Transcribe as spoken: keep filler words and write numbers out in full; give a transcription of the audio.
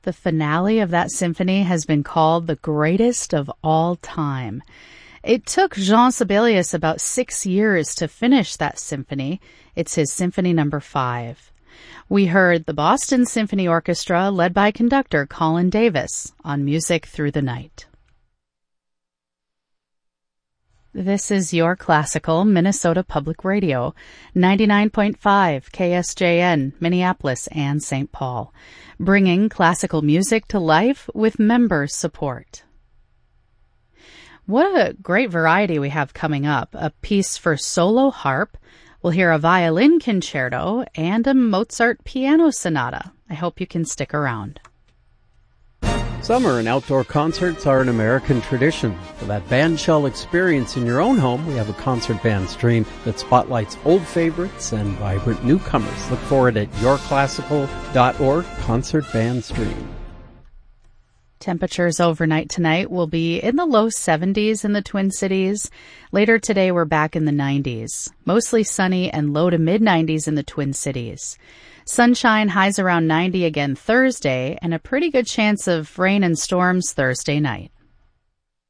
The finale of that symphony has been called the greatest of all time. It took Jean Sibelius about six years to finish that symphony. It's his Symphony Number Five. We heard the Boston Symphony Orchestra, led by conductor Colin Davis, on Music Through the Night. This is your classical Minnesota Public Radio, ninety-nine point five K S J N, Minneapolis and Saint Paul, bringing classical music to life with member support. What a great variety we have coming up. A piece for solo harp. We'll hear a violin concerto and a Mozart piano sonata. I hope you can stick around. Summer and outdoor concerts are an American tradition. For that bandshell experience in your own home, we have a concert band stream that spotlights old favorites and vibrant newcomers. Look for it at your classical dot org, Concert Band Stream. Temperatures overnight tonight will be in the low seventies in the Twin Cities. Later today, we're back in the nineties. Mostly sunny and low to mid nineties in the Twin Cities. Sunshine, highs around ninety again Thursday, and a pretty good chance of rain and storms Thursday night.